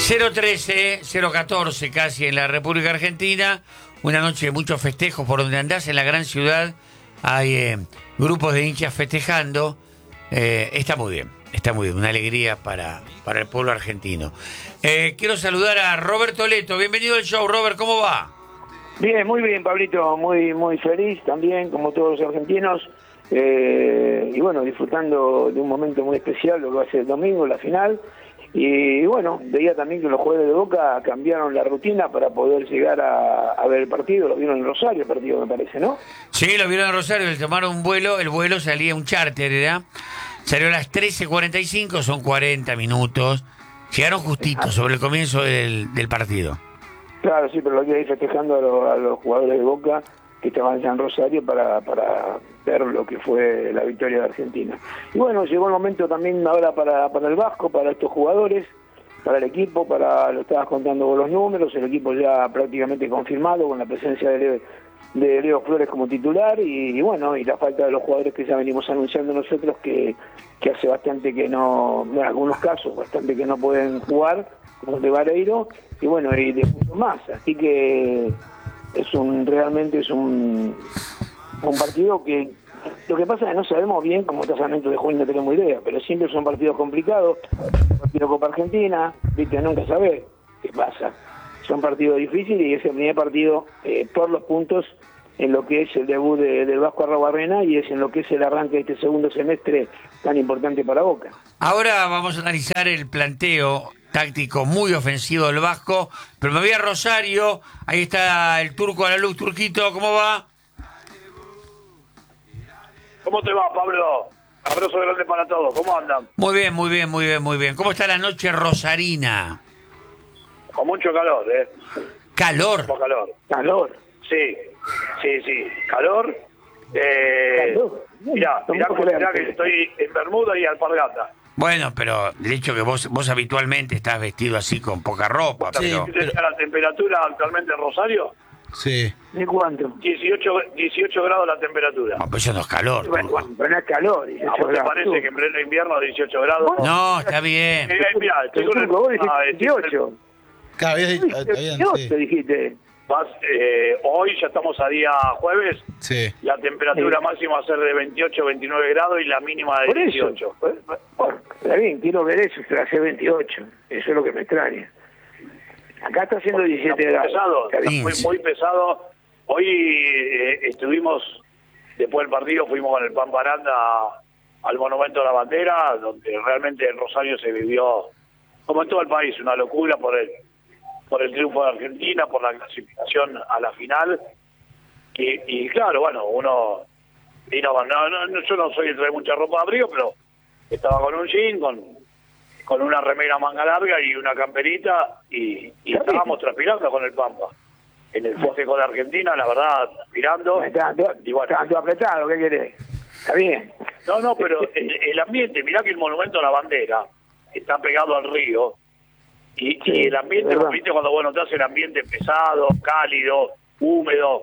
013, 014 casi en la República Argentina, una noche de muchos festejos por donde andás en la gran ciudad, hay grupos de hinchas festejando, está muy bien, una alegría para el pueblo argentino. Quiero saludar a Roberto Leto, bienvenido al show. Robert, ¿cómo va? Bien, muy bien, Pablito, muy feliz también, como todos los argentinos, y bueno, disfrutando de un momento muy especial, lo que va a ser el domingo, la final. Y bueno, veía también que los jugadores de Boca cambiaron la rutina para poder llegar a ver el partido. Lo vieron en Rosario el partido, me parece, ¿no? Sí, lo vieron en Rosario, le tomaron un vuelo, el vuelo salía un charter, ¿verdad? Salió a las 13:45, son 40 minutos. Llegaron justitos sobre el comienzo del partido. Claro, sí, pero lo vi ahí festejando a los jugadores de Boca que estaban allá en Rosario para ver lo que fue la victoria de Argentina. Y bueno, llegó el momento también ahora para el Vasco, para estos jugadores, para el equipo, lo estabas contando vos los números, el equipo ya prácticamente confirmado con la presencia de Leo Flores como titular y bueno, y la falta de los jugadores que ya venimos anunciando nosotros que hace bastante que no, en algunos casos, bastante que no pueden jugar, como de Vareiro, y bueno, y de mucho más, así que realmente es un partido que lo que pasa es que no sabemos bien cómo está Sarmiento de Junín, no tenemos idea, pero siempre son partidos complicados, partido Copa Argentina, viste, nunca sabés qué pasa, son partidos difíciles y es el primer partido por los puntos en lo que es el debut del Vasco Arrobarrena y es en lo que es el arranque de este segundo semestre tan importante para Boca. Ahora vamos a analizar el planteo táctico muy ofensivo del Vasco, pero me voy a Rosario, ahí está el Turco a la luz. Turquito, ¿cómo va? ¿Cómo te va, Pablo? Abrazo grande para todos, ¿cómo andan? Muy bien. ¿Cómo está la noche rosarina? Con mucho calor, ¿eh? ¿Calor? Mucho calor. ¿Calor? Sí, calor. Mirá que estoy en Bermuda y alpargata. Bueno, pero el hecho que vos habitualmente estás vestido así con poca ropa. Sí, pero ¿la temperatura actualmente en Rosario? Sí. ¿De cuánto? 18 grados la temperatura. No, pues eso no es calor. Bueno, pero no es calor. ¿A vos te parece que en pleno invierno 18 grados? No, está bien. Mirá, estoy con el... Vos dijiste 18. Claro, Te dijiste. Hoy ya estamos a día jueves. Sí. La temperatura máxima va a ser de 28, 29 grados y la mínima de Por 18. Bueno, está bien, quiero ver eso, se hace 28. Eso es lo que me extraña. Acá está haciendo 17 grados. Muy pesado. Hoy estuvimos, después del partido, fuimos con el Pampa Aranda al Monumento a la Bandera, donde realmente en Rosario se vivió, como en todo el país, una locura por el triunfo de Argentina, por la clasificación a la final. Y claro, bueno, uno... yo no soy el que trae mucha ropa de abrigo, pero estaba con un jean, con una remera manga larga y una camperita y estábamos transpirando con el Pampa. En el festejo de Argentina, la verdad, transpirando. Está apretado, ¿qué querés? Está bien. No, pero el ambiente, mirá que el Monumento a la Bandera está pegado al río y el ambiente, ¿viste? Cuando vos notás el ambiente pesado, cálido, húmedo,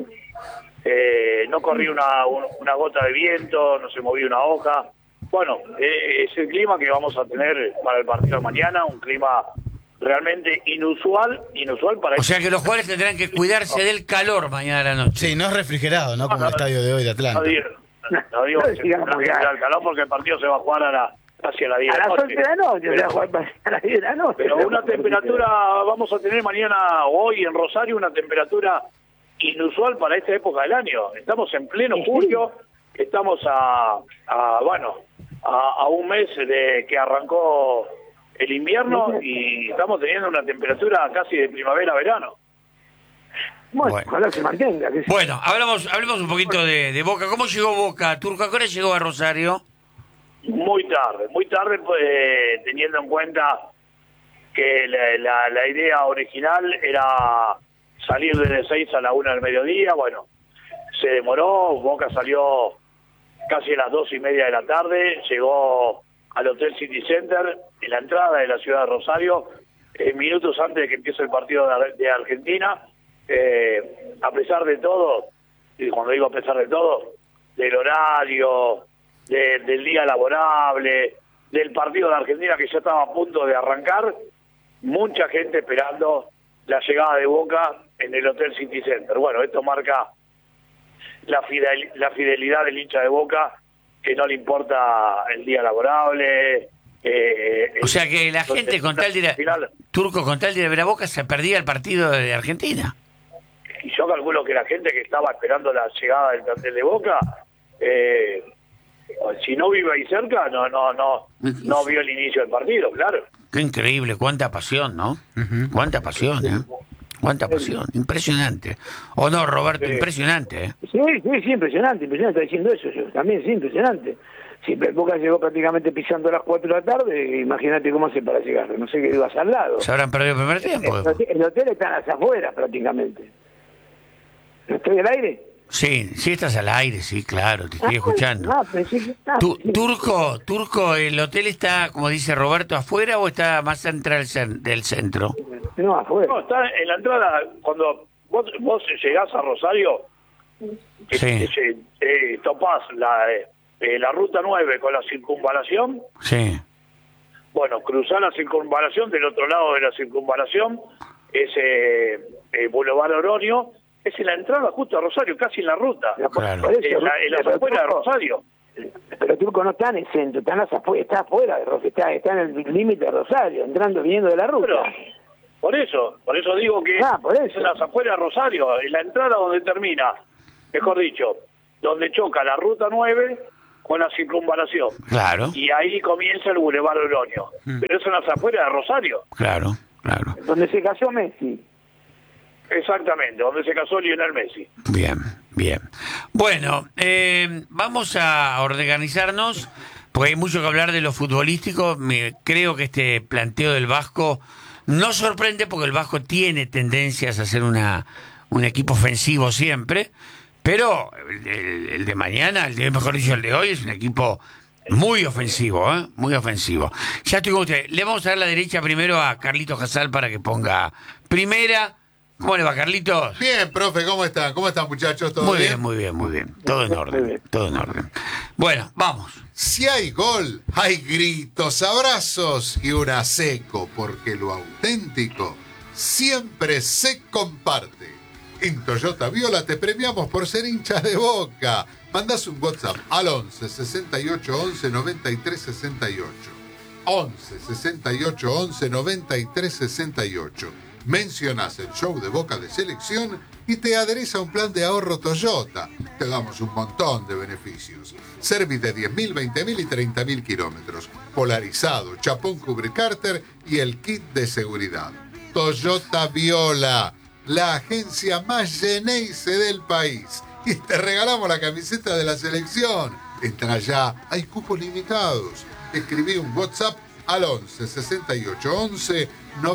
no corría una gota de viento, no se movía una hoja. Bueno, es el clima que vamos a tener para el partido de mañana, un clima realmente inusual para... O sea que los jugadores tendrán que cuidarse del calor mañana a la noche. Sí, no es refrigerado, no como el estadio de hoy de Atlanta. No digo que se el calor porque el partido se va a jugar hacia la 10 de la noche. A las 11 de la noche se va a jugar a las 10 de la noche. Pero una temperatura, vamos a tener mañana, hoy en Rosario, una temperatura inusual para esta época del año. Estamos en pleno julio, estamos a un mes de que arrancó el invierno y estamos teniendo una temperatura casi de primavera-verano. Bueno, ojalá se mantenga. Bueno, hablemos un poquito de Boca. ¿Cómo llegó Boca, Turco? ¿A qué hora llegó a Rosario? Muy tarde, pues, teniendo en cuenta que la idea original era salir desde 6 a la 1 del mediodía. Bueno, se demoró, Boca salió casi a las 2:30 de la tarde, llegó al Hotel City Center, en la entrada de la ciudad de Rosario, minutos antes de que empiece el partido de Argentina. A pesar de todo, y cuando digo a pesar de todo, del horario, del día laborable, del partido de Argentina que ya estaba a punto de arrancar, mucha gente esperando la llegada de Boca en el Hotel City Center. Bueno, esto marca la fidelidad del hincha de Boca, que no le importa el día laborable. O sea que la gente con tal de ir Turco, con tal de ir a ver a Boca, se perdía el partido de Argentina. Y yo calculo que la gente que estaba esperando la llegada del plantel de Boca, si no vive ahí cerca, no vio el inicio del partido, claro. Qué increíble, cuánta pasión, ¿no? Cuánta pasión, ¿eh? Cuánta pasión, impresionante. ¿O no, Roberto? Impresionante, ¿eh? Sí, impresionante, está diciendo eso yo. También, sí, impresionante. Si Boca llegó prácticamente pisando a las 4 de la tarde, imagínate cómo hace para llegar. No sé qué ibas al lado. Se habrán perdido el primer tiempo. El hotel está en las afueras prácticamente. ¿Estoy al aire? Sí, estás al aire, sí, claro, te estoy escuchando. Sí. Turco, ¿el hotel está, como dice Roberto, afuera o está más central del centro? No, afuera. No, está en la entrada. Cuando vos llegás a Rosario, topás la ruta 9 con la circunvalación. Sí. Bueno, cruzás la circunvalación, del otro lado de la circunvalación es Boulevard Oroño. Es en la entrada justo a Rosario, casi en la ruta. Claro. En las afueras de Rosario. Pero Turco no está en el centro, está afuera de Rosario, está en el límite de Rosario, viniendo de la ruta. Pero, por eso digo que es en las afueras de Rosario, en la entrada donde termina, mejor dicho, donde choca la ruta 9 con la circunvalación. Claro. Y ahí comienza el Boulevard Oroño. Pero eso en las afueras de Rosario. Claro. Donde se casó Messi. Exactamente, donde se casó Lionel Messi. Bien. Bueno, vamos a organizarnos, porque hay mucho que hablar de lo futbolístico. Creo que este planteo del Vasco no sorprende, porque el Vasco tiene tendencias a ser un equipo ofensivo siempre, pero el de mañana, mejor dicho, el de hoy, es un equipo muy ofensivo, ¿eh? Muy ofensivo. Ya estoy con usted. Le vamos a dar la derecha primero a Carlitos Casal para que ponga primera. ¿Cómo le va, Carlitos? Bien, profe, ¿cómo están? ¿Cómo están, muchachos? ¿Todo bien? Muy bien. Todo en orden. Bueno, vamos. Si hay gol, hay gritos, abrazos y un aseco, porque lo auténtico siempre se comparte. En Toyota Viola te premiamos por ser hinchas de Boca. Mandás un WhatsApp al 11 68 11 93 68. 11 68 11 93 68. Mencionás el show de Boca de Selección y te adherés a un plan de ahorro Toyota. Te damos un montón de beneficios. Service de 10.000, 20.000 y 30.000 kilómetros. Polarizado, chapón cubre cárter y el kit de seguridad. Toyota Viola, la agencia más Geneise del país. Y te regalamos la camiseta de la selección. Entra ya, hay cupos limitados. Escribí un WhatsApp al 11 68 11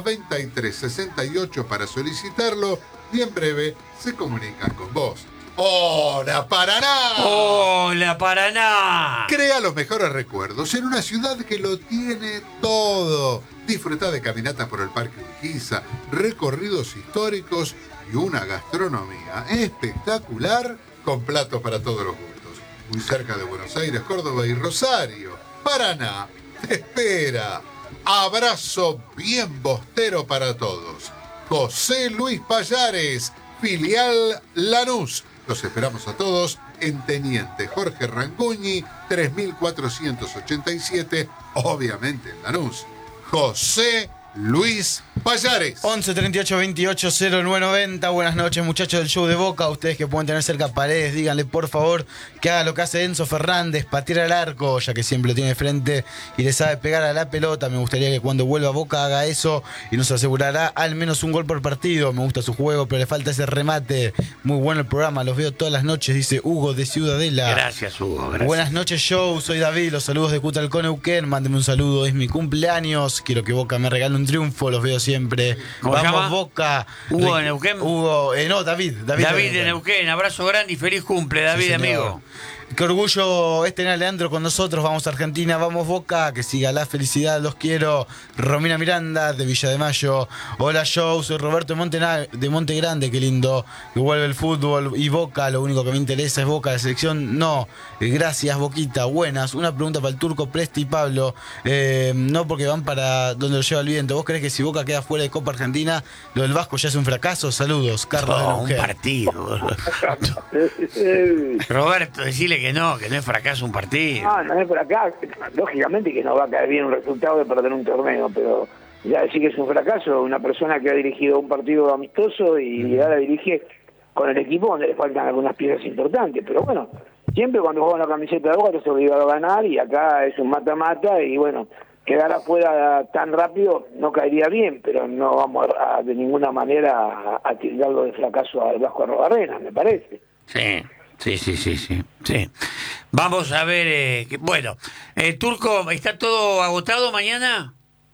93 68 para solicitarlo y en breve se comunican con vos. ¡Hola, Paraná! ¡Hola, Paraná! Crea los mejores recuerdos en una ciudad que lo tiene todo. Disfruta de caminatas por el Parque Urquiza, recorridos históricos y una gastronomía espectacular con platos para todos los gustos. Muy cerca de Buenos Aires, Córdoba y Rosario. Paraná te espera. Abrazo bien bostero para todos. José Luis Payares, filial Lanús. Los esperamos a todos en Teniente Jorge Ranguñi, 3487, obviamente en Lanús. José Luis Payares. 11 38 28 0990. Buenas noches, muchachos del show de Boca. Ustedes que pueden tener cerca paredes, díganle por favor que haga lo que hace Enzo Fernández, patear al arco, ya que siempre lo tiene de frente y le sabe pegar a la pelota. Me gustaría que cuando vuelva a Boca haga eso y nos asegurará al menos un gol por partido. Me gusta su juego, pero le falta ese remate. Muy bueno el programa, los veo todas las noches, dice Hugo de Ciudadela. Gracias, Hugo. Gracias. Buenas noches, show. Soy David. Los saludos de Cutalcó, Neuquén. Mándeme un saludo, es mi cumpleaños. Quiero que Boca me regale un triunfo, los veo siempre. ¿Cómo Vamos, se llama? Boca. Hugo de Neuquén. Hugo, no, David de Neuquén, abrazo grande y feliz cumple, David, Sí, amigo. Qué orgullo es tener a Leandro con nosotros. Vamos a Argentina, vamos Boca, que siga la felicidad, los quiero. Romina Miranda, de Villa de Mayo. Hola, Joe, soy Roberto de Monte Grande, qué lindo que vuelve el fútbol y Boca, lo único que me interesa es Boca, la selección no. Gracias, Boquita, buenas. Una pregunta para el Turco, Presti y Pablo. No porque van para donde lo lleva el viento. ¿Vos crees que si Boca queda fuera de Copa Argentina, lo del Vasco ya es un fracaso? Saludos, Carlos de Un Neuquén. partido. Roberto, decirle que no es fracaso un partido. No es por acá. Lógicamente que no va a caer bien un resultado de perder un torneo, pero ya decir que es un fracaso, una persona que ha dirigido un partido amistoso y ahora dirige con el equipo donde le faltan algunas piezas importantes, pero bueno, siempre cuando juega una camiseta de Boca estás obligado a ganar y acá es un mata-mata y bueno, quedar afuera tan rápido no caería bien, pero no vamos de ninguna manera a tildarlo de fracaso al Vasco Arrobarrena, me parece. Sí. Vamos a ver, bueno, Turco, ¿está todo agotado mañana?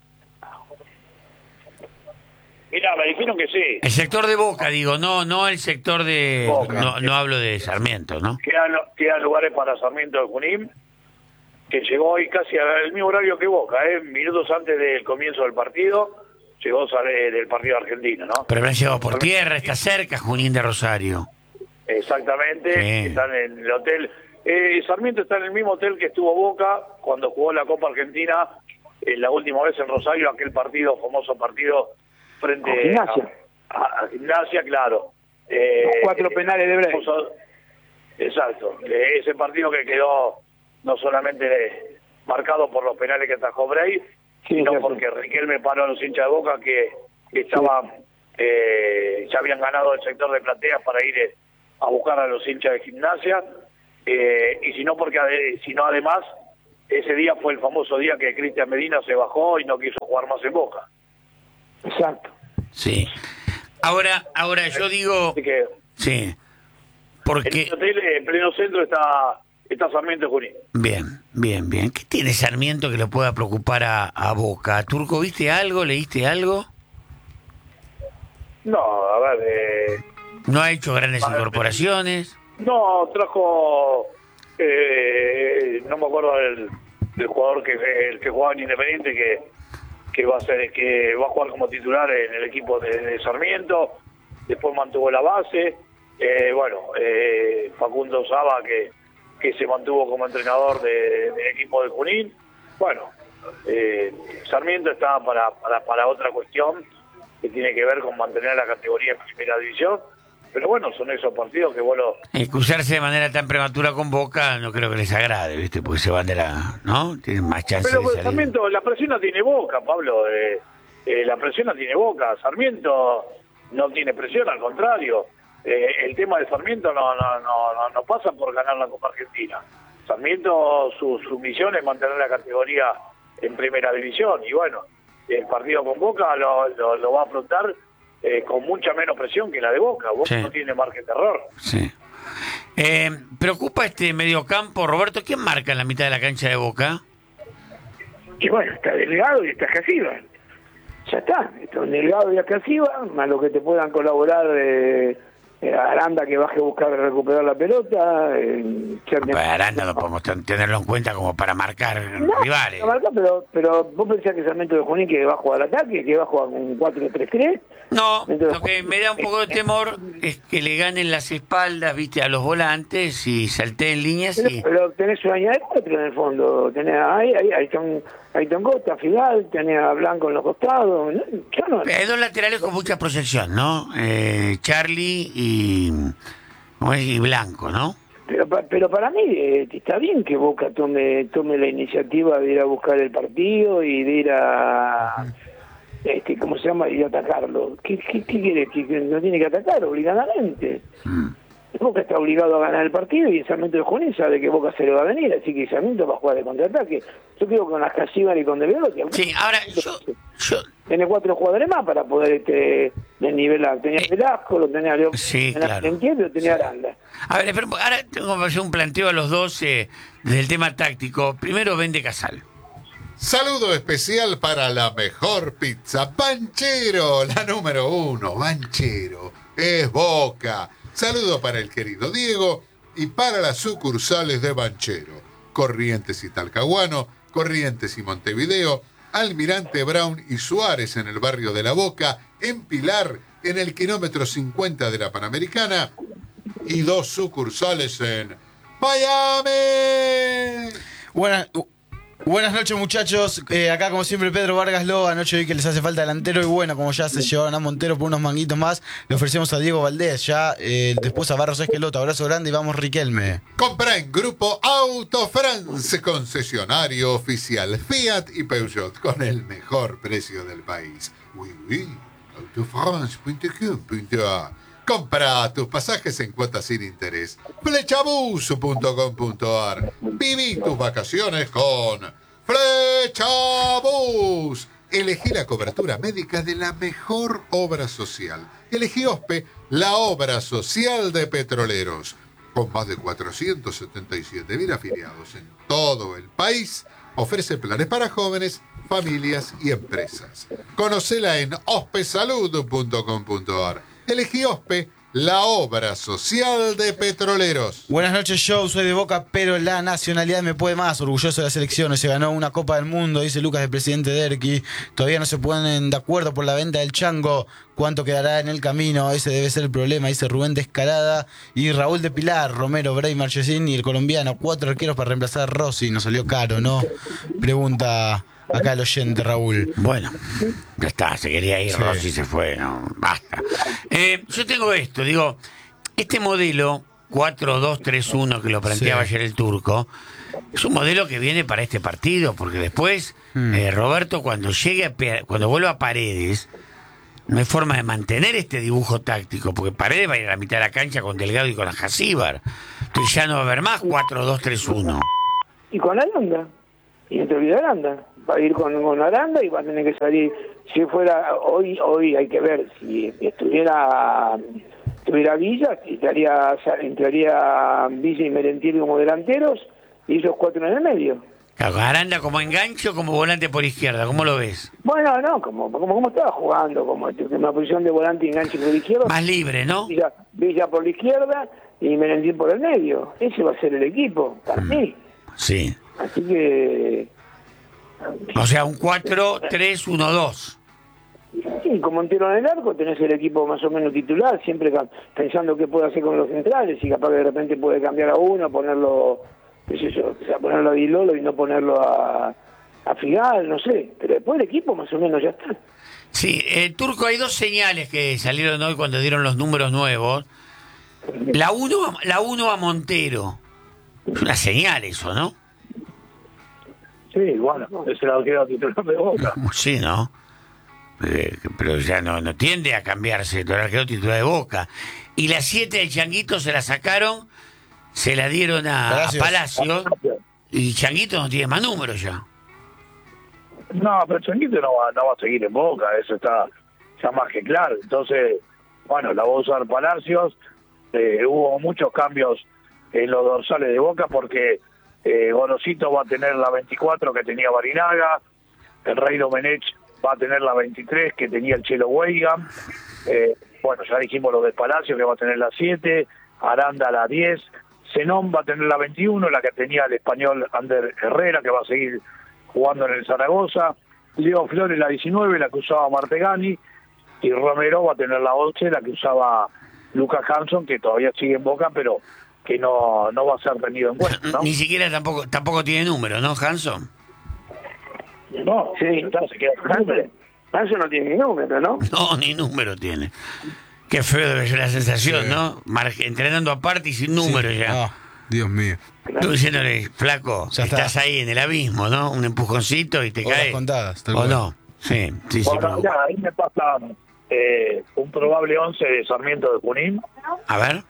Mira, me dijeron que sí. El sector de Boca, digo, no el sector de... Boca. No hablo de Sarmiento, ¿no? Quedan lugares para Sarmiento de Junín, que llegó hoy casi al mismo horario que Boca, minutos antes del comienzo del partido, llegó del partido argentino, ¿no? Pero habrán llegado por tierra, está cerca Junín de Rosario. Exactamente, Sí. Están en el hotel. Sarmiento está en el mismo hotel que estuvo Boca cuando jugó la Copa Argentina, la última vez en Rosario, aquel partido, famoso partido frente Con Gimnasia. a Gimnasia, claro. 4 penales de Brecht. Exacto, ese partido que quedó no solamente marcado por los penales que atajó Bray, sino porque Riquelme paró a los hinchas de Boca que estaban, ya habían ganado el sector de plateas para ir a buscar a los hinchas de Gimnasia, y sino además ese día fue el famoso día que Cristian Medina se bajó y no quiso jugar más en Boca. Exacto. Sí. Ahora yo digo... Así que Sí. en Porque... el hotel en pleno centro está Sarmiento de Junín. Bien. ¿Qué tiene Sarmiento que le pueda preocupar a Boca? ¿Turco, viste algo? ¿Leíste algo? No, a ver... ¿No ha hecho grandes incorporaciones? No, trajo... no me acuerdo del jugador el que jugaba en Independiente que va a jugar como titular en el equipo de Sarmiento. Después mantuvo la base. Facundo Saba que se mantuvo como entrenador del equipo de Junín. Bueno, Sarmiento está para otra cuestión que tiene que ver con mantener la categoría en primera división. Pero bueno, son esos partidos que Cruzarse de manera tan prematura con Boca no creo que les agrade, ¿viste? Porque se van de la... ¿no? Tienen más chance Pero de salir. Sarmiento, la presión la tiene Boca, Pablo. La presión la tiene Boca. Sarmiento no tiene presión, al contrario. El tema de Sarmiento no pasa por ganar la Copa Argentina. Sarmiento, su misión es mantener la categoría en primera división. Y bueno, el partido con Boca lo va a afrontar con mucha menos presión que la de Boca. Boca no tiene margen de error. Sí. ¿Preocupa este mediocampo, Roberto? ¿Quién marca en la mitad de la cancha de Boca? Y bueno, está Delgado y está Casiva. Ya está Delgado y Casiva, más lo que te puedan colaborar Aranda que baje a buscar recuperar la pelota. Aranda no podemos tenerlo en cuenta como para marcar rivales. No marca, pero vos pensás que Sarmiento de Junín que va a jugar al ataque, que va a jugar con un 4-3-3. No, lo que me da un poco de temor es que le ganen las espaldas, viste, a los volantes y salteen líneas. Pero tenés una línea de 4 en el fondo. Tenés ahí Ayrton Costa, Fidal, tenés a Blanco en los costados. Hay dos laterales con mucha proyección, ¿no? Charlie y Blanco, ¿no? Pero para mí está bien que Boca tome la iniciativa de ir a buscar el partido y de ir a... ¿cómo se llama? Ir a atacarlo. ¿Qué quiere? ¿Que no tiene que atacar obligadamente? Boca está obligado a ganar el partido y Sarmiento de Junín sabe que Boca se le va a venir, así que Sarmiento va a jugar de contraataque. Yo creo que con las Casíbar y con Delgado... Sí, ahora yo... Tiene 4 jugadores más para poder desnivelar. Tenía Velasco, lo tenía Leo, sí, claro. Entiendo, tenía Aranda. A ver, pero ahora tengo que hacer un planteo a los dos del tema táctico. Primero, vende Casal. Saludo especial para la mejor pizza, Panchero, la número 1, Panchero, es Boca. Saludo para el querido Diego, y para las sucursales de Banchero, Corrientes y Talcahuano, Corrientes y Montevideo, Almirante Brown y Suárez en el barrio de La Boca, en Pilar, en el kilómetro 50 de la Panamericana, y 2 sucursales en Miami. Buenas noches, muchachos. Acá, como siempre, Pedro Vargas Loa. Anoche vi que les hace falta delantero y bueno, como ya se llevaron a Montero por unos manguitos más, le ofrecemos a Diego Valdés. Ya después a Barros Esqueloto. Abrazo grande y vamos, Riquelme. Compra en Grupo Auto France, concesionario oficial Fiat y Peugeot, con el mejor precio del país. Oui, autofrance.com.ar. Compra tus pasajes en cuotas sin interés. Flechabus.com.ar. Viví tus vacaciones con Flechabus. Elegí la cobertura médica de la mejor obra social. Elegí OSPE, la obra social de Petroleros. Con más de 477.000 afiliados en todo el país, ofrece planes para jóvenes, familias y empresas. Conocela en ospesalud.com.ar. Elegí OSPE, la obra social de Petroleros. Buenas noches, Joe. Soy de Boca, pero la nacionalidad me puede más. Orgulloso de la selección. Se ganó una Copa del Mundo, dice Lucas, el presidente Derqui. Todavía no se ponen de acuerdo por la venta del Chango. ¿Cuánto quedará en el camino? Ese debe ser el problema, dice Rubén de Escalada. Y Raúl de Pilar, Romero, Bray, Marchesín y el colombiano. 4 arqueros para reemplazar a Rossi. Nos salió caro, ¿no? Pregunta acá el oyente, Raúl. Bueno, ya está, se quería ir, sí. Rossi se fue, no, basta. Yo tengo esto, digo, este modelo 4-2-3-1 que lo planteaba ayer el Turco, es un modelo que viene para este partido, porque después, Roberto, cuando vuelva a Paredes, no hay forma de mantener este dibujo táctico, porque Paredes va a ir a la mitad de la cancha con Delgado y con Ajacíbar. Entonces ya no va a haber más 4-2-3-1. Y con Aranda. Y no te olvides de Aranda. Va a ir con Aranda y va a tener que salir. Si fuera hoy hay que ver si estuviera Villa, entraría Villa y Merentiel como delanteros y esos 4 en el medio. Claro, Aranda como enganche o como volante por izquierda, ¿cómo lo ves? Bueno, no, como estaba jugando, como en una posición de volante y enganche por la izquierda. Más libre, ¿no? Villa por la izquierda y Merentiel por el medio. Ese va a ser el equipo, para mí. Sí. Así que... O sea, un 4-3-1-2. Sí, como Montero en el arco, tenés el equipo más o menos titular, siempre pensando qué puede hacer con los centrales, y capaz que de repente puede cambiar a uno, ponerlo, qué sé yo, o sea, ponerlo a Dilolo y no ponerlo a Figal, no sé, pero después el equipo más o menos ya está. Sí, Turco, hay 2 señales que salieron hoy cuando dieron los números nuevos. La uno a Montero. Es una señal eso, ¿no? Sí, bueno, es el arquero titular de Boca. Sí, ¿no? Pero ya no tiende a cambiarse el arquero titular de Boca. Y la 7 del Changuito se la sacaron, se la dieron a Palacios, y Changuito no tiene más números ya. No, pero Changuito no va a seguir en Boca, eso está ya más que claro. Entonces, bueno, la va a usar Palacios. Hubo muchos cambios en los dorsales de Boca porque Gorosito va a tener la 24 que tenía Barinaga, el Rey Domenech va a tener la 23 que tenía el Chelo Weigand, bueno, ya dijimos lo de Palacio que va a tener la 7, Aranda la 10, Zenón va a tener la 21, la que tenía el español Ander Herrera, que va a seguir jugando en el Zaragoza, Leo Flores la 19, la que usaba Martegani, y Romero va a tener la 11, la que usaba Lucas Hanson, que todavía sigue en Boca, pero que no va a ser tenido en cuenta, ¿no? Ni siquiera tampoco tiene número, ¿no, Hanson? No, sí, se queda con número. Hanson no tiene ni número, ¿no? No, ni número tiene. Qué feo debe ser la sensación, ¿no? Entrenando aparte y sin número ya. Oh, Dios mío. Tú diciéndole, flaco, ya estás ahí en el abismo, ¿no? Un empujoncito y te caes. Contadas, ¿O no? Sí. Bueno, ya, ahí me pasa un probable 11 de Sarmiento de Junín. A ver.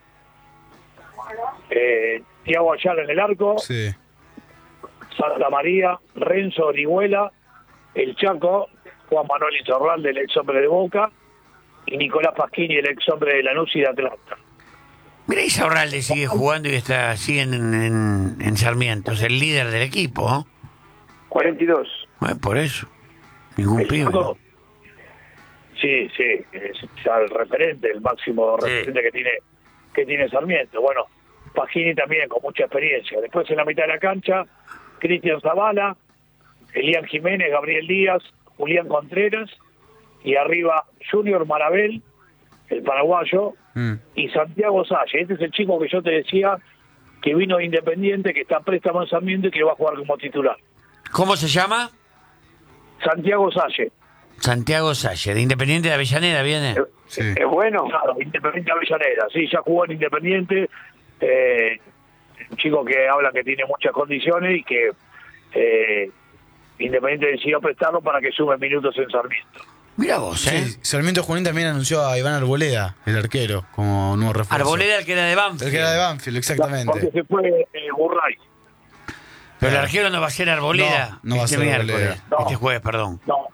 Thiago Ayala en el arco, Santa María, Renzo Orihuela, el Chaco, Juan Manuel Insaurralde, el ex hombre de Boca, y Nicolás Pasquini, el ex hombre de Lanús y de Atlanta. Mira, Insaurralde sigue jugando y sigue en Sarmiento, es el líder del equipo, ¿no? 42. Bueno, por eso, ningún pibe. Sí, es ya el referente, el máximo referente que tiene Sarmiento. Bueno, Pagini también con mucha experiencia. Después en la mitad de la cancha, Cristian Zavala, Elian Jiménez, Gabriel Díaz, Julián Contreras, y arriba Junior Marabel, el paraguayo, y Santiago Salle. Este es el chico que yo te decía que vino de Independiente, que está a préstamo en Sarmiento y que va a jugar como titular. ¿Cómo se llama? Santiago Salle. Santiago Salle, de Independiente de Avellaneda viene. Sí. Es bueno. Claro, Independiente Avellaneda, sí, ya jugó en Independiente, un chico que habla que tiene muchas condiciones y que Independiente decidió prestarlo para que sume minutos en Sarmiento. Mira vos, ¿eh? Sí, Sarmiento Junín también anunció a Iván Arboleda, el arquero, como nuevo refuerzo. Arboleda, el que era de Banfield. El que era de Banfield, exactamente. Porque se fue Burray. Pero el arquero no va a ser Arboleda. No, no va a ser miércoles. Arboleda. No. Este jueves, perdón. No,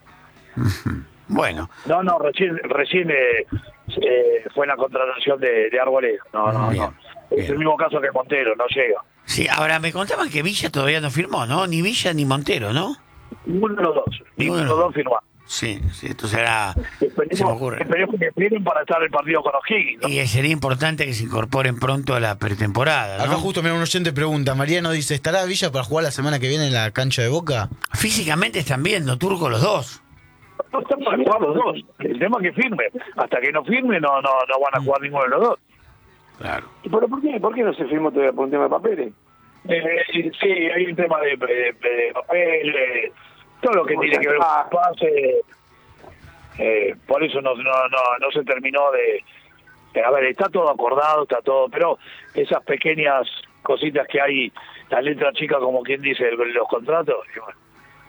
Bueno, recién fue la contratación de Arboleda. No. Bien, Es bien. el mismo caso que Montero, no llega. sí, ahora me contaban que Villa todavía no firmó, ¿no? Ni Villa ni Montero, ¿no? Ninguno de los dos. Ninguno de los dos firmó. Sí, esto será... Se me ocurre. Esperemos que firmen para estar el partido con O'Higgins, ¿no? Y sería importante que se incorporen pronto a la pretemporada, ¿no? Acá justo, mira, un oyente pregunta, Mariano dice, ¿estará Villa para jugar la semana que viene en la cancha de Boca? Físicamente están bien, ¿no, Turco, los dos? No están para jugar los dos. El tema es que firme. Hasta que no firme no van a jugar ninguno de los dos. Claro. ¿Y por qué no se firmó todavía por un tema de papeles? Sí, hay un tema de papel, todo lo que Como tiene que ver con ya el pase. Por eso no se terminó de... A ver, está todo acordado, está todo, pero esas pequeñas cositas que hay, la letra chica, como quien dice, los contratos, y bueno,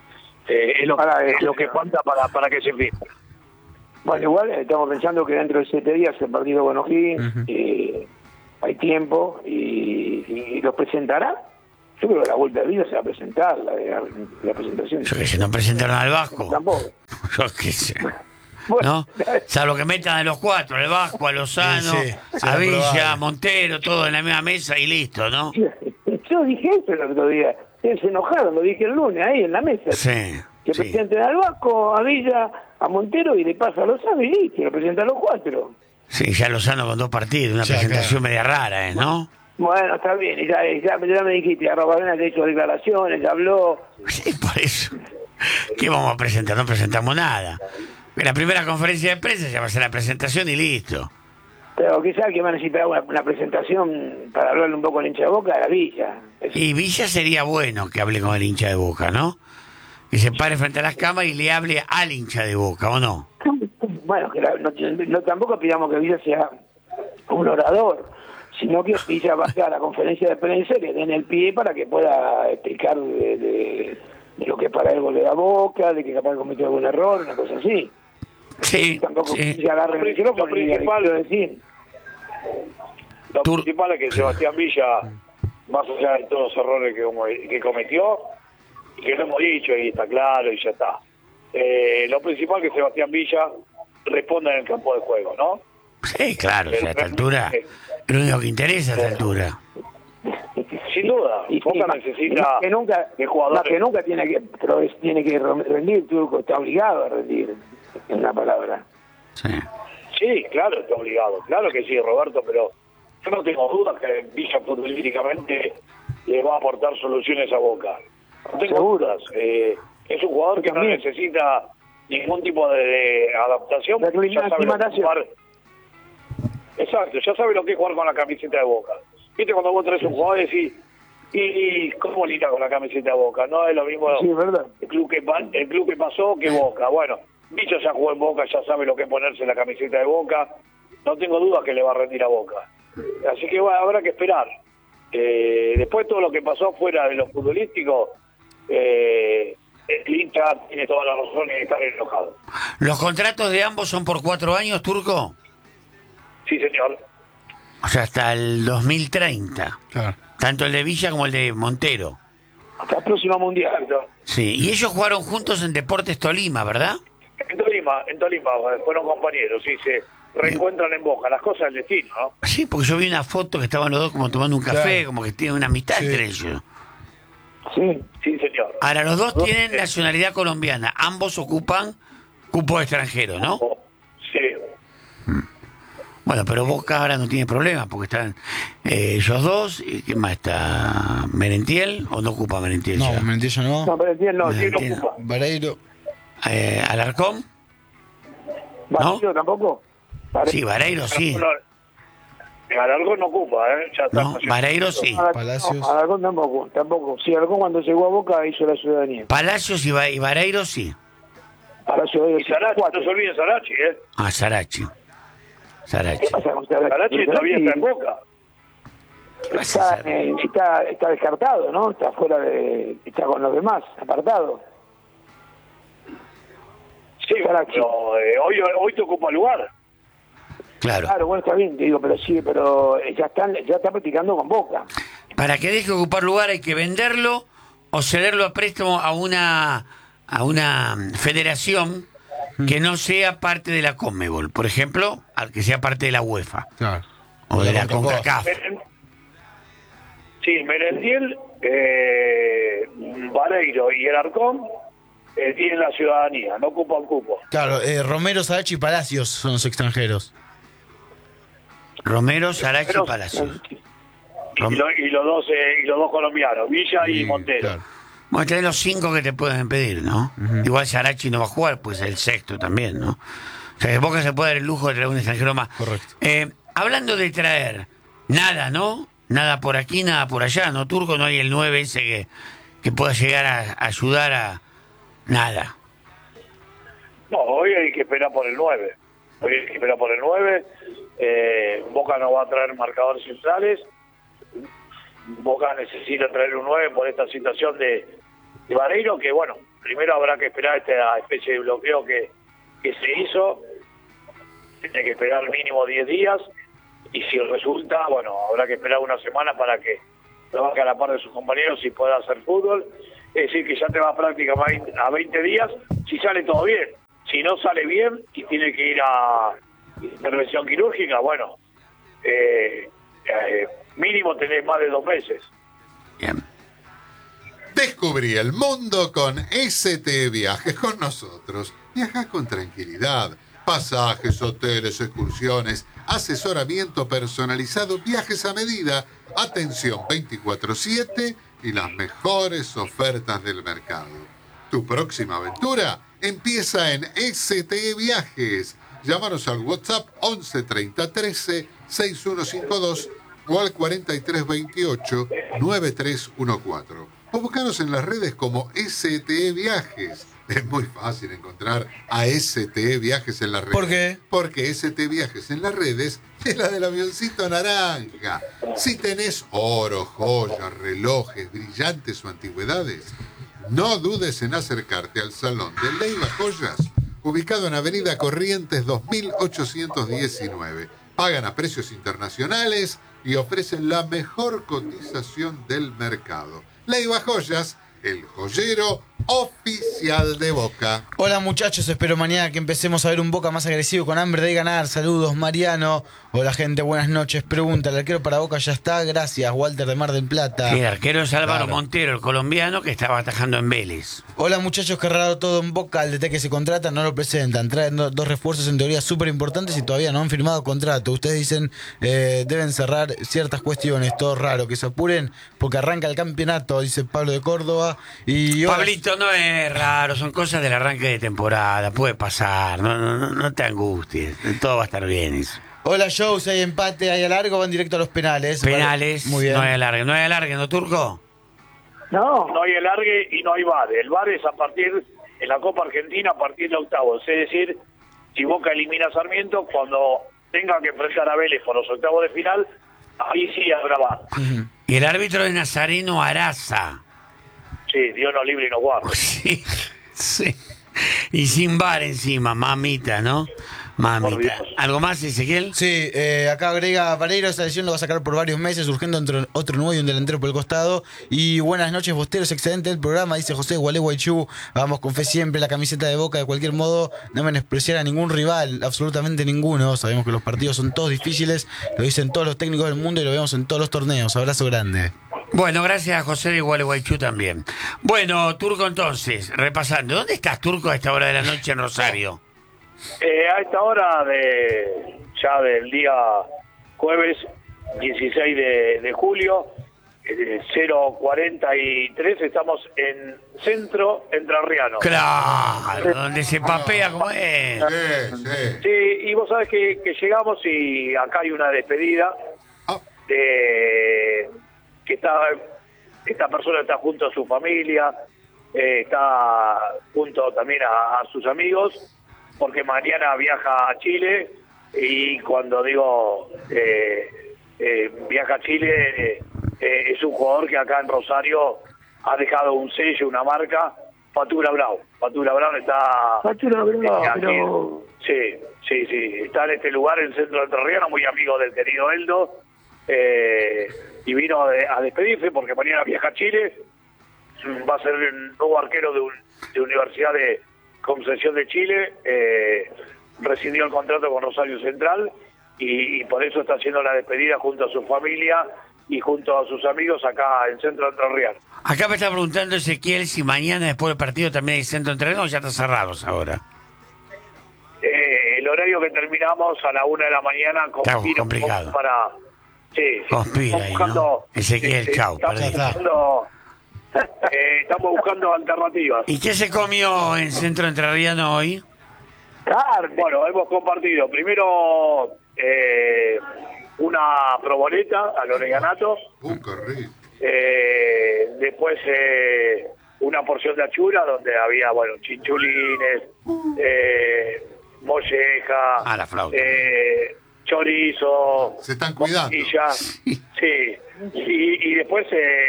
es lo que falta para que se firme. Bueno, igual estamos pensando que dentro de 7 días el partido con O'Higgins, hay tiempo y los presentará. Yo creo que la vuelta de vida se va a presentar, la presentación. Yo qué sé, no presentaron al Vasco. Tampoco. Yo qué sé. Bueno, ¿No? Salvo que metan a los cuatro, al Vasco, a Lozano, Sí, a Villa, probable. a Montero, todo en la misma mesa y listo, ¿no? yo dije eso el otro día. Ellos se enojaron, lo dije el lunes ahí en la mesa. Sí. Que sí. presenten al Vasco, a Villa, a Montero y le pasa a Lozano y listo, lo presentan los 4. Sí, ya Lozano con 2 partidos, una Ya, presentación claro. media rara, ¿no? Bueno, está bien, y ya me dijiste, Arrobarena te hizo declaraciones, habló. Sí, por eso. ¿Qué vamos a presentar? No presentamos nada. La primera conferencia de prensa ya va a ser la presentación y listo. Pero quizás que va a necesitar una presentación para hablarle un poco al hincha de Boca de la Villa. Y Villa sería bueno que hable con el hincha de Boca, ¿no? Que se pare frente a las cámaras y le hable al hincha de Boca, ¿o no? Bueno, que no tampoco pidamos que Villa sea un orador, sino que Villa vaya a la conferencia de prensa y le den el pie para que pueda explicar de lo que para él le da Boca, de que capaz cometió algún error, una cosa así. Sí, Tampoco sí. se agarre el micrófono y quiero decir. Lo Tur- principal es que Sebastián Villa, más allá de todos los errores que cometió, y que lo hemos dicho y está claro y ya está. Lo principal es que Sebastián Villa responda en el campo de juego, ¿no? Sí, claro, o sea, a esta altura, lo único que interesa a esta altura. Sin duda, Y Boca más necesita que nunca, de jugadores. más que nunca tiene que rendir, Turco, está obligado a rendir, en una palabra. Sí. Sí, claro, está obligado. Claro que sí, Roberto, pero yo no tengo dudas que Villa futbolísticamente le va a aportar soluciones a Boca. No tengo Seguro. dudas. Es un jugador que no También. necesita ningún tipo de adaptación. De porque ya sabe lo que es aclimatación. jugar. Exacto, ya sabe lo que es jugar con la camiseta de Boca. Viste cuando vos traes un jugador y decís, ¿y cómo linda con la camiseta de Boca? No es lo mismo Sí, es verdad. el club que pasó que Boca. Bueno, Villa ya jugó en Boca, ya sabe lo que es ponerse la camiseta de Boca. No tengo dudas que le va a rendir a Boca. Así que bueno, habrá que esperar. Después todo lo que pasó fuera de lo futbolístico, el hincha tiene toda la razón en estar enojado. ¿Los contratos de ambos son por 4 años, Turco? Sí, señor. O sea, hasta el 2030. Claro. Tanto el de Villa como el de Montero. Hasta el próximo mundial. Exacto. Sí, y ellos jugaron juntos en Deportes Tolima, ¿verdad? En Tolima, fueron compañeros, sí, se reencuentran en Boca. Las cosas del destino, ¿no? Sí, porque yo vi una foto que estaban los dos como tomando un café, Claro. como que tienen una amistad Sí. entre ellos. Sí. Sí, señor. Ahora, los dos tienen nacionalidad colombiana. Ambos ocupan cupo extranjero, ¿no? Sí. Bueno, pero Boca ahora no tiene problema porque están ellos dos. ¿Y quién más está? ¿Merentiel o no ocupa Merentiel? No, ya? Mentillo no. No, pero entiendo, no, sí lo Entiendo. ocupa. Vareiro. ¿Alarcón? ¿Vareiro tampoco? Sí, Vareiro sí. Alarcón no ocupa, ya está. No, Vareiro sí. Palacios. No, Alarcón tampoco. Sí, Alarcón cuando llegó a Boca hizo la ciudadanía. Palacios y Vareiro sí. Para la ciudadanía. Y Sarachi, no se olviden Sarachi, Ah, Sarachi. ¿Qué pasa con Sarachi? Sarachi todavía está en Boca. Está descartado, ¿no? Está está con los demás, apartado. Sí, Sarachi. pero hoy te ocupa lugar. Claro. Claro, bueno, está bien, te digo, pero ya está practicando con Boca. Para que deje ocupar lugar hay que venderlo o cederlo a préstamo a una federación que no sea parte de la Conmebol. Por ejemplo, al que sea parte de la UEFA Claro. o de la CONCACAF. CONCACAF. Sí, Merentiel, Vareiro y el Arcón tienen la ciudadanía, no ocupan cupo. Claro, Romero, Sarachi y Palacios son los extranjeros. Romero, Sarachi y Pero- Palacios. Y los dos colombianos, Villa y Montero. Claro. Bueno, tenés los 5 que te pueden pedir, ¿no? Igual Sarachi no va a jugar, pues el sexto también, ¿no? O sea, que Boca se puede dar el lujo de traer un extranjero más. Correcto. Hablando de traer, nada, ¿no? Nada por aquí, nada por allá, ¿no? Turco, no hay el 9 ese que pueda llegar a ayudar a nada. No, hoy hay que esperar por el 9. Hoy hay que esperar por el 9. Boca no va a traer marcadores centrales. Boca necesita traer un 9 por esta situación de Vareiro, que bueno, primero habrá que esperar esta especie de bloqueo que se hizo. Tiene que esperar mínimo 10 días. Y si resulta, bueno, habrá que esperar una semana para que trabaje a la par de sus compañeros y pueda hacer fútbol. Es decir, que ya te va a práctica a 20 días si sale todo bien. Si no sale bien y tiene que ir a intervención quirúrgica, bueno, mínimo tenés más de 2 meses. Bien. Descubrí el mundo con ST Viajes con nosotros. Viaja con tranquilidad. Pasajes, hoteles, excursiones, asesoramiento personalizado, viajes a medida, atención 24/7 y las mejores ofertas del mercado. Tu próxima aventura empieza en ST Viajes. Llámanos al WhatsApp 11 30 13 6152 o al 43 28 9314. O buscanos en las redes como ST Viajes. Es muy fácil encontrar a ST Viajes en las redes. ¿Por qué? Porque ST Viajes en las redes es la del avioncito naranja. Si tenés oro, joyas, relojes, brillantes o antigüedades, no dudes en acercarte al Salón de Leiva Joyas, ubicado en Avenida Corrientes 2819. Pagan a precios internacionales y ofrecen la mejor cotización del mercado. Leiva Joyas, el joyero oficial de Boca. Hola muchachos, espero mañana que empecemos a ver un Boca más agresivo con hambre de ganar. Saludos, Mariano. Hola gente, buenas noches. Pregunta, ¿el arquero para Boca ya está? Gracias, Walter de Mar del Plata. Sí, el arquero es Álvaro Claro. Montero, el colombiano que estaba atajando en Vélez. Hola muchachos, qué raro todo en Boca. El DT que se contrata no lo presentan. Traen dos refuerzos en teoría súper importantes y todavía no han firmado contrato. Ustedes dicen deben cerrar ciertas cuestiones. Todo raro, que se apuren porque arranca el campeonato, dice Pablo de Córdoba. Y hola- Pablito, no es raro, son cosas del arranque de temporada, puede pasar, no te angusties, todo va a estar bien eso. Hola Joe, si hay empate, hay alargo, van directo a los penales. Penales, Vale, muy bien. no hay alargue, ¿no, Turco? No, No hay alargue y no hay VAR. El VAR es a partir, en la Copa Argentina, a partir de octavos. Es decir, si Boca elimina a Sarmiento, cuando tenga que enfrentar a Vélez por los octavos de final, ahí sí habrá VAR. Y el árbitro es Nazareno Araza. Sí, Dios nos libre y nos guarde. Sí, sí. Y sin bar encima, mamita, ¿no? Por Mamita. Dios. ¿Algo más, Ezequiel? Sí, acá agrega Vareiro, esa lesión lo va a sacar por varios meses, urgiendo otro nuevo y un delantero por el costado. Y buenas noches, bosteros, excelente el programa, dice José Gualeguaychú. Vamos con fe siempre, la camiseta de Boca, de cualquier modo, no menospreciar a ningún rival, absolutamente ninguno. Sabemos que los partidos son todos difíciles, lo dicen todos los técnicos del mundo y lo vemos en todos los torneos. Abrazo grande. Bueno, gracias a José de Gualeguaychú también. Bueno, Turco, entonces, repasando. ¿Dónde estás, Turco, a esta hora de la noche en Rosario? A esta hora ya del día jueves 16 de julio, 0:43, estamos en Centro Entrerriano. Claro, donde se papea como es. Sí, y vos sabés que llegamos y acá hay una despedida que esta persona está junto a su familia, está junto también a sus amigos, porque mañana viaja a Chile, y cuando digo viaja a Chile, es un jugador que acá en Rosario ha dejado un sello, una marca. Fatura Brown está Fatura Brown, aquí. pero... Sí, está en este lugar, en el centro de Entrerriano, muy amigo del querido Eldo, y vino a despedirse porque mañana viaja a Chile. Va a ser el nuevo arquero de Universidad de Concepción de Chile. Rescindió el contrato con Rosario Central y por eso está haciendo la despedida junto a su familia y junto a sus amigos acá en Centro Entrerriano. Acá me está preguntando Ezequiel si mañana después del partido también hay Centro Entrerriano o ya está cerrados ahora. El horario que terminamos a la 1 de la mañana Está complicado. Para... Sí, Conspira ahí, ¿no? Ezequiel, chau, perdí. Estamos buscando alternativas. ¿Y qué se comió en Centro Entrerriano hoy? Carne. Bueno, hemos compartido primero una proboleta al oreganato, Qué rico. después una porción de achura donde había, bueno, chinchulines, molleja, la flauta. chorizo, Se están cuidando. costilla, sí, y después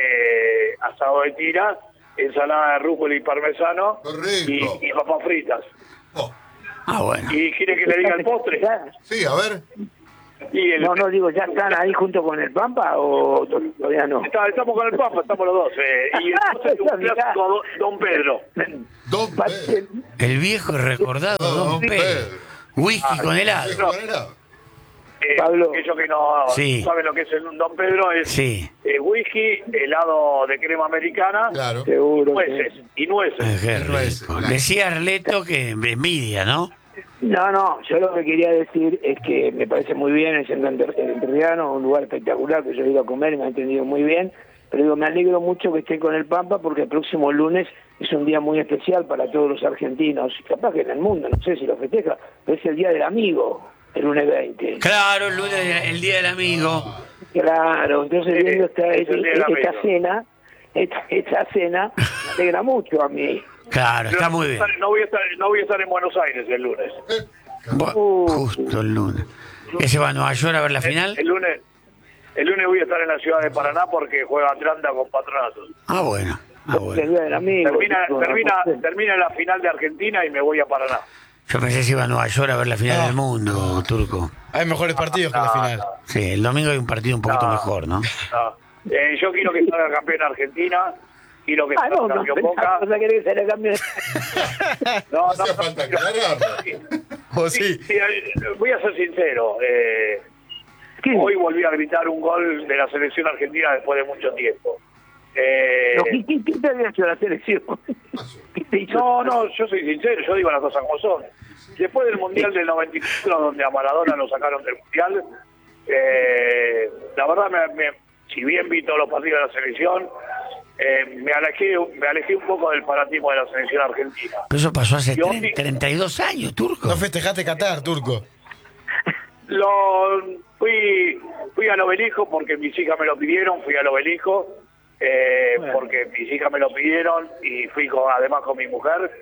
asado de tira, ensalada de rúcula y parmesano, Qué rico. y papas fritas. Oh, Bueno. ¿Y quiere que le diga el postre? sí, a ver. Y el, No, digo, ¿ya están ahí junto con el Pampa o todavía no? Estamos con el Papa, estamos los dos. Y el postre es un clásico Don Pedro. Don Pedro. El viejo y recordado Don Pedro. Whisky con helado. Pablo. Aquellos que no Sí. saben lo que es el Don Pedro es Sí. whisky, helado de crema americana, Claro. Seguro. nueces y nueces. Qué Nueces, rico. claro. Decía Arleto que envidia, ¿no? No, yo lo que quería decir es que me parece muy bien el Centro Entrerriano, un lugar espectacular que yo he ido a comer y me ha entendido muy bien, pero digo, me alegro mucho que esté con el Pampa porque el próximo lunes es un día muy especial para todos los argentinos, capaz que en el mundo, no sé si lo festeja, pero es el Día del Amigo, el lunes 20. Claro, el lunes, el día del amigo. Claro, entonces viendo esta es el Día del Amigo. esta cena, me alegra mucho a mí. Claro, está muy bien. No voy a estar en Buenos Aires el lunes. Justo el lunes. ¿Qué se va a Nueva York a ver la final? El lunes voy a estar en la ciudad de Paraná porque juega Atlanta con Patronatos. Ah, bueno. El Día del Amigo. Termina la final de Argentina y me voy a Paraná. Yo pensé si iba a Nueva York a ver la final No. del mundo, Turco. Hay mejores partidos que la final. Sí, el domingo hay un partido un poquito mejor, ¿no? No. Yo quiero que salga campeón Argentina, quiero que salga no, campeón Boca. o sea, querés que se le cambie. No, No hace falta aclararlo. ¿O sí? Voy a ser sincero. ¿Qué? Hoy volví a gritar un gol de la selección argentina después de mucho tiempo. ¿Qué te había hecho la selección? ¿Qué te hizo? No, yo soy sincero, yo digo las cosas como son. Después del Mundial del 94, donde a Maradona lo sacaron del Mundial, la verdad, si bien vi todos los partidos de la selección, me alejé un poco del fanatismo de la selección argentina. Pero eso pasó hace Yo- 32 años, Turco. No festejaste Qatar, Turco. Fui al Obelisco porque mis hijas me lo pidieron, fui al Obelisco porque mis hijas me lo pidieron y fui además con mi mujer,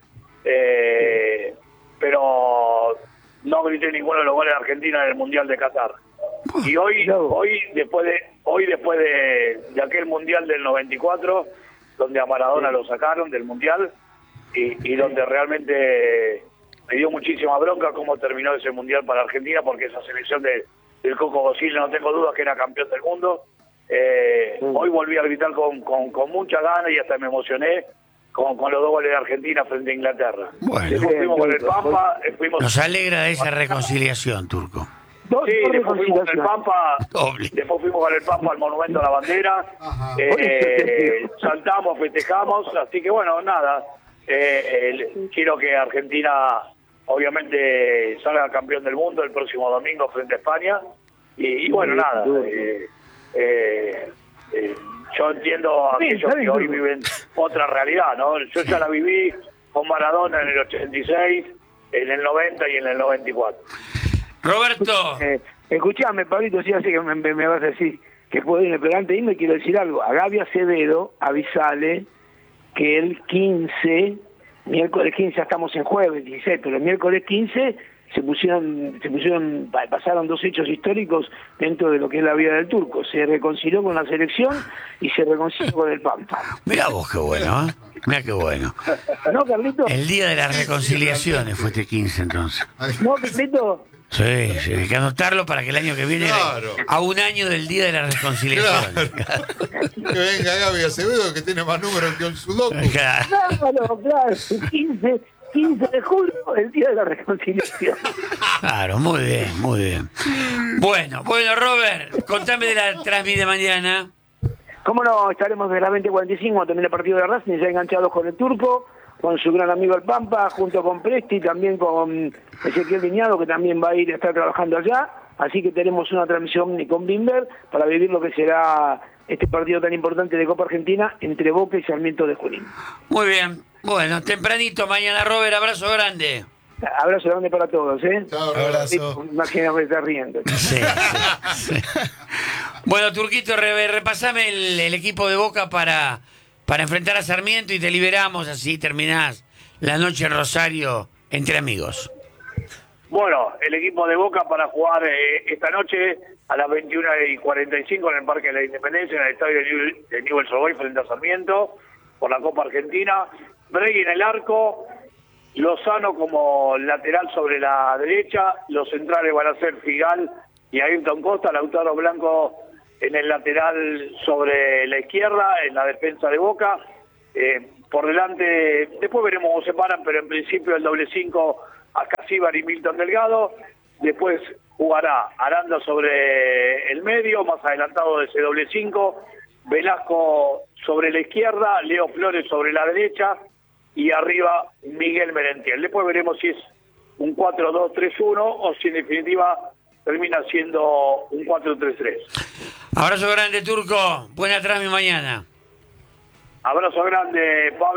pero no grité ninguno de los goles de Argentina en el Mundial de Qatar. Y hoy después de aquel Mundial del 94, donde a Maradona lo sacaron del Mundial y donde realmente me dio muchísima bronca cómo terminó ese Mundial para Argentina, porque esa selección del Coco Basile, no tengo dudas que era campeón del mundo. Hoy volví a gritar con mucha ganas y hasta me emocioné con los 2 goles de Argentina frente a Inglaterra. Bueno. Después fuimos con el Pampa, Nos alegra esa reconciliación, Turco. Sí, después fuimos con el Pampa, Doble. después fuimos con el Pampa al Monumento a la Bandera, Ajá. saltamos, festejamos, así que bueno, nada, quiero que Argentina obviamente salga campeón del mundo el próximo domingo frente a España. Y bueno, nada, yo entiendo a aquellos que hoy viven otra realidad, ¿no? Yo ya la viví con Maradona en el 86, en el 90 y en el 94. Roberto. Escuchame, Pablito, sí, así que me vas a decir que puedo irme, pero antes de irme quiero decir algo. A Gaby Acevedo, avisale que el 15, miércoles 15, ya estamos en jueves 16, pero el miércoles 15 pasaron dos hechos históricos dentro de lo que es la vida del turco. Se reconcilió con la selección y se reconcilió con el Pampa. Mirá vos qué bueno, ¿eh? Mirá qué bueno. ¿No, Carlito? El día de las reconciliaciones fue este 15 entonces. ¿No, Carlito? Sí, hay que anotarlo para que el año que viene, Claro. a un año del día de la reconciliación. Claro. Que venga Gaby Acevedo, que tiene más números que un sudoku. Claro. Claro, 15 de julio, el día de la reconciliación. Claro, muy bien, muy bien. Bueno, Robert, contame de la transmisión de mañana. ¿Cómo no? Estaremos de las 20:45 también el partido de Racing, ya enganchados con el turco, con su gran amigo el Pampa, junto con Presti, también con Ezequiel Viñado, que también va a ir a estar trabajando allá. Así que tenemos una transmisión con Bimber para vivir lo que será este partido tan importante de Copa Argentina entre Boca y Sarmiento de Junín. Muy bien. Bueno, tempranito mañana, Robert, abrazo grande. Abrazo grande para todos, ¿eh? Chao, Abrazo. Imagino que está riendo. Sí. Bueno, Turquito, repasame el equipo de Boca para enfrentar a Sarmiento y te liberamos, así terminás la noche en Rosario entre amigos. Bueno, el equipo de Boca para jugar esta noche a las 21:45 en el Parque de la Independencia, en el estadio de Newell's Old Boys frente a Sarmiento, por la Copa Argentina. Bregui en el arco, Lozano como lateral sobre la derecha, los centrales van a ser Figal y Ayrton Costa, Lautaro Blanco en el lateral sobre la izquierda, en la defensa de Boca. Por delante, después veremos cómo se paran, pero en principio el doble 5 a Casíbar y Milton Delgado. Después jugará Aranda sobre el medio, más adelantado de ese doble 5, Velasco sobre la izquierda, Leo Flores sobre la derecha y arriba Miguel Merentiel. Después veremos si es un 4-2-3-1 o si en definitiva termina siendo un 4-3-3. Abrazo grande, Turco. Buena transmisión mañana. Abrazo grande, Pablo.